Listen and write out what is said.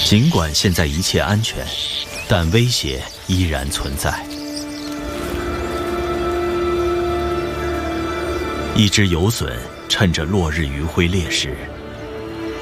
尽管现在一切安全，但威胁依然存在。一只游隼趁着落日余晖猎食，